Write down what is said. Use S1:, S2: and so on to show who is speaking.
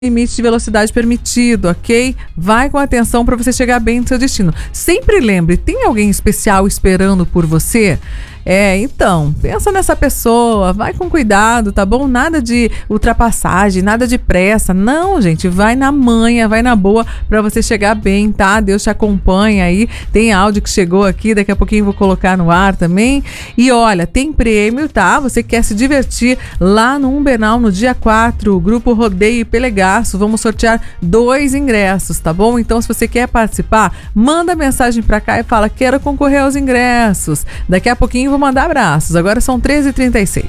S1: limite de velocidade permitido, ok? Vai com atenção para você chegar bem no seu destino. Sempre lembre, tem alguém especial esperando por você? Então, pensa nessa pessoa, vai com cuidado, tá bom? Nada de ultrapassagem, nada de pressa. Não, gente, vai na manha, vai na boa pra você chegar bem, tá? Deus te acompanha aí. Tem áudio que chegou aqui, daqui a pouquinho vou colocar no ar também. E olha, tem prêmio, tá? Você quer se divertir lá no Umbenal no dia 4, Grupo Rodeio e Pelegaço. Vamos sortear 2 ingressos, tá bom? Então, se você quer participar, manda mensagem pra cá e fala: quero concorrer aos ingressos. Daqui a pouquinho vou mandar abraços. Agora são 13h36.